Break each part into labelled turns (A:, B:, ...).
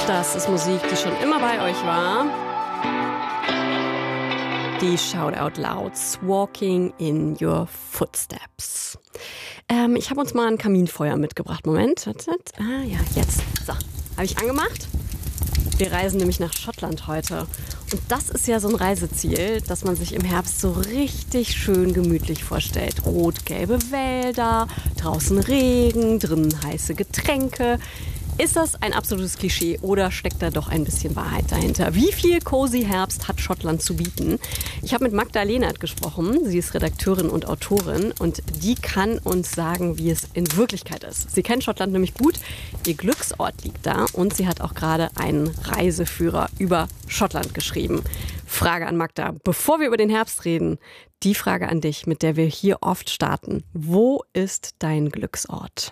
A: Das ist Musik, die schon immer bei euch war. Die Shout Out Louds, Walking in Your Footsteps. Ich habe uns mal ein Kaminfeuer mitgebracht. Moment, ja, jetzt. So, habe ich angemacht. Wir reisen nämlich nach Schottland heute. Und das ist ja so ein Reiseziel, das man sich im Herbst so richtig schön gemütlich vorstellt. Rot-gelbe Wälder, draußen Regen, drinnen heiße Getränke. Ist das ein absolutes Klischee oder steckt da doch ein bisschen Wahrheit dahinter? Wie viel cozy Herbst hat Schottland zu bieten? Ich habe mit Magda Lehnert gesprochen. Sie ist Redakteurin und Autorin und die kann uns sagen, wie es in Wirklichkeit ist. Sie kennt Schottland nämlich gut. Ihr Glücksort liegt da und sie hat auch gerade einen Reiseführer über Schottland geschrieben. Frage an Magda, bevor wir über den Herbst reden, die Frage an dich, mit der wir hier oft starten. Wo ist dein Glücksort?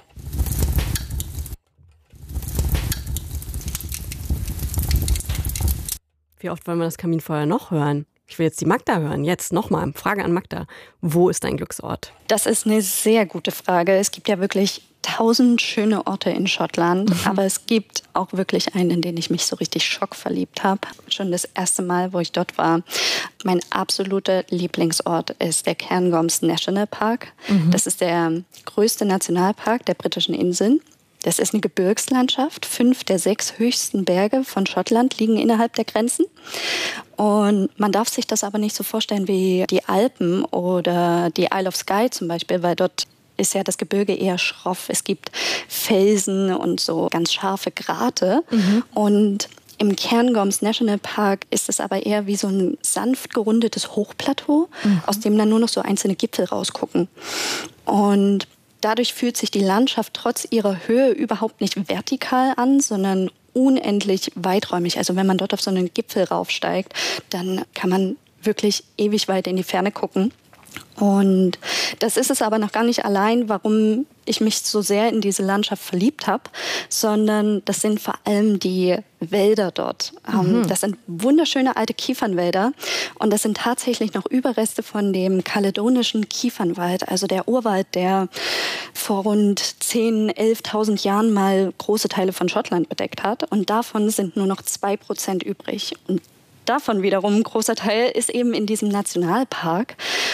A: Wie oft wollen wir das Kaminfeuer noch hören? Ich will jetzt die Magda hören. Jetzt nochmal. Frage an Magda. Wo ist dein Glücksort?
B: Das ist eine sehr gute Frage. Es gibt ja wirklich 1000 schöne Orte in Schottland. Aber es gibt auch wirklich einen, in den ich mich so richtig schockverliebt habe. Schon das erste Mal, wo ich dort war. Mein absoluter Lieblingsort ist der Cairngorms National Park. Das ist der größte Nationalpark der britischen Inseln. Das ist eine Gebirgslandschaft. 5 der 6 höchsten Berge von Schottland liegen innerhalb der Grenzen. Und man darf sich das aber nicht so vorstellen wie die Alpen oder die Isle of Skye zum Beispiel, weil dort ist ja das Gebirge eher schroff. Es gibt Felsen und so ganz scharfe Grate. Und im Cairngorms National Park ist es aber eher wie so ein sanft gerundetes Hochplateau, aus dem dann nur noch so einzelne Gipfel rausgucken. Und dadurch fühlt sich die Landschaft trotz ihrer Höhe überhaupt nicht vertikal an, sondern unendlich weiträumig. Also wenn man dort auf so einen Gipfel raufsteigt, dann kann man wirklich ewig weit in die Ferne gucken. Und das ist es aber noch gar nicht allein, warum ich mich so sehr in diese Landschaft verliebt habe, sondern das sind vor allem die Wälder dort. Das sind wunderschöne alte Kiefernwälder und das sind tatsächlich noch Überreste von dem kaledonischen Kiefernwald, also der Urwald, der vor rund 10.000, 11.000 Jahren mal große Teile von Schottland bedeckt hat und davon sind nur noch 2% übrig. Und davon wiederum ein großer Teil ist eben in diesem Nationalpark.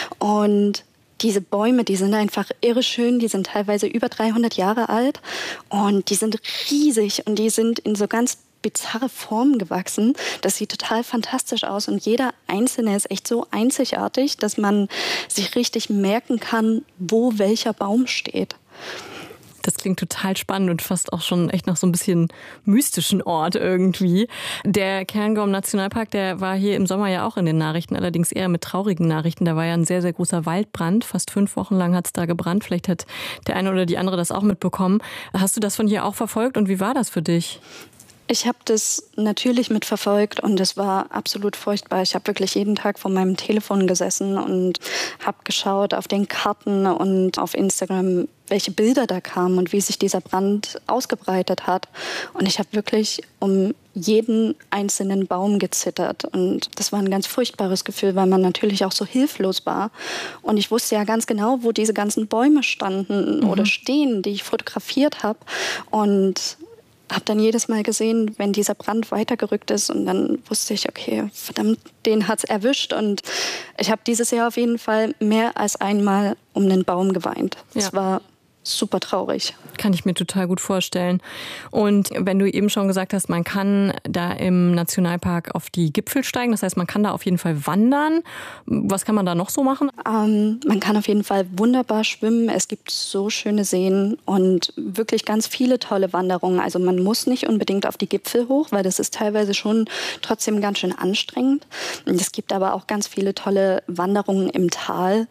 B: Und diese Bäume, die sind einfach irre schön. Die sind teilweise über 300 Jahre alt. Und die sind riesig und die sind in so ganz bizarre Formen gewachsen. Das sieht total fantastisch aus. Und jeder einzelne ist echt so einzigartig, dass man sich richtig merken kann, wo welcher Baum steht.
A: Das klingt total spannend und fast auch schon echt nach so ein bisschen mystischen Ort irgendwie. Der Cairngorm Nationalpark, der war hier im Sommer ja auch in den Nachrichten, allerdings eher mit traurigen Nachrichten. Da war ja ein sehr, sehr großer Waldbrand. Fast 5 Wochen lang hat es da gebrannt. Vielleicht hat der eine oder die andere das auch mitbekommen. Hast du das von hier auch verfolgt und wie war das für dich?
B: Ich habe das natürlich mitverfolgt und es war absolut furchtbar. Ich habe wirklich jeden Tag vor meinem Telefon gesessen und habe geschaut auf den Karten und auf Instagram, welche Bilder da kamen und wie sich dieser Brand ausgebreitet hat. Und ich habe wirklich um jeden einzelnen Baum gezittert. Und das war ein ganz furchtbares Gefühl, weil man natürlich auch so hilflos war. Und ich wusste ja ganz genau, wo diese ganzen Bäume standen oder stehen, die ich fotografiert habe. Und habe dann jedes Mal gesehen, wenn dieser Brand weitergerückt ist und dann wusste ich, okay, verdammt, den hat's erwischt und ich habe dieses Jahr auf jeden Fall mehr als einmal um einen Baum geweint. Es war super traurig.
A: Kann ich mir total gut vorstellen. Und wenn du eben schon gesagt hast, man kann da im Nationalpark auf die Gipfel steigen, das heißt, man kann da auf jeden Fall wandern. Was kann man da noch so machen?
B: Man kann auf jeden Fall wunderbar schwimmen. Es gibt so schöne Seen und wirklich ganz viele tolle Wanderungen. Also man muss nicht unbedingt auf die Gipfel hoch, weil das ist teilweise schon trotzdem ganz schön anstrengend. Es gibt aber auch ganz viele tolle Wanderungen im Tal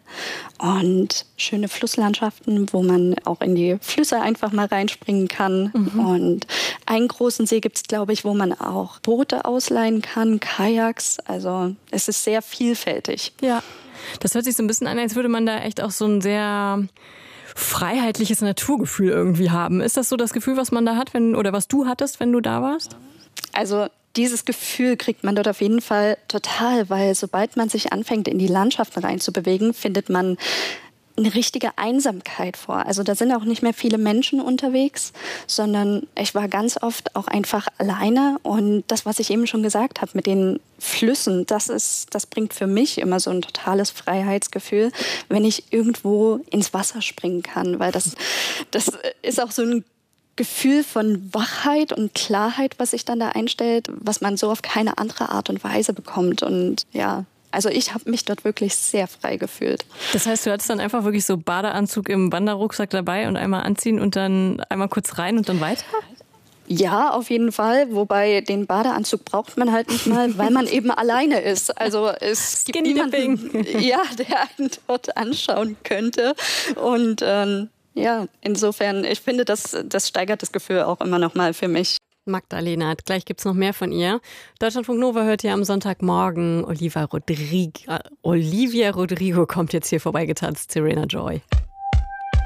B: und schöne Flusslandschaften, wo man auch in die Flüsse einfach mal reinspringen kann. Und einen großen See gibt es, glaube ich, wo man auch Boote ausleihen kann, Kajaks. Also es ist sehr vielfältig.
A: Ja, das hört sich so ein bisschen an, als würde man da echt auch so ein sehr freiheitliches Naturgefühl irgendwie haben. Ist das so das Gefühl, was man da hat, oder was du hattest, wenn du da warst?
B: Also dieses Gefühl kriegt man dort auf jeden Fall total, weil sobald man sich anfängt, in die Landschaften reinzubewegen, findet man eine richtige Einsamkeit vor. Also da sind auch nicht mehr viele Menschen unterwegs, sondern ich war ganz oft auch einfach alleine. Und das, was ich eben schon gesagt habe mit den Flüssen, das bringt für mich immer so ein totales Freiheitsgefühl, wenn ich irgendwo ins Wasser springen kann, weil das ist auch so ein Gefühl von Wachheit und Klarheit, was sich dann da einstellt, was man so auf keine andere Art und Weise bekommt. Und ja, also ich habe mich dort wirklich sehr frei gefühlt.
C: Das heißt, du hattest dann einfach wirklich so Badeanzug im Wanderrucksack dabei und einmal anziehen und dann einmal kurz rein und dann weiter?
B: Ja, auf jeden Fall. Wobei den Badeanzug braucht man halt nicht mal, weil man eben alleine ist. Also es gibt niemanden, ja, der einen dort anschauen könnte. Und ja, insofern, ich finde, das steigert das Gefühl auch immer noch mal für mich.
A: Magdalena, gleich gibt's noch mehr von ihr. Deutschlandfunk Nova hört ihr am Sonntagmorgen. Olivia Rodrigo kommt jetzt hier vorbeigetanzt, Serena Joy.